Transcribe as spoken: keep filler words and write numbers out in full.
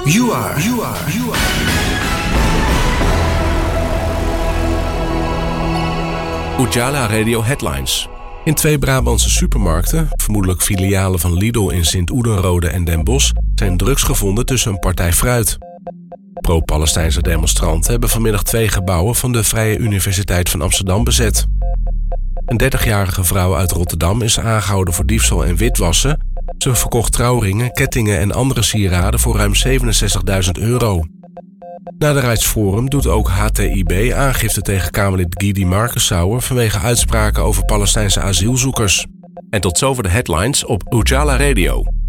You are. You are. You are. Oejala Radio Headlines. In twee Brabantse supermarkten, vermoedelijk filialen van Lidl in Sint-Oedenrode en Den Bosch, zijn drugs gevonden tussen een partij fruit. Pro-Palestijnse demonstranten hebben vanmiddag twee gebouwen van de Vrije Universiteit van Amsterdam bezet. Een dertigjarige vrouw uit Rotterdam is aangehouden voor diefstal en witwassen. Ze verkocht trouwringen, kettingen en andere sieraden voor ruim zevenenzestigduizend euro. Na de Rijksforum doet ook H T I B aangifte tegen Kamerlid Guidy Markensauer vanwege uitspraken over Palestijnse asielzoekers. En tot zover de headlines op Oejala Radio.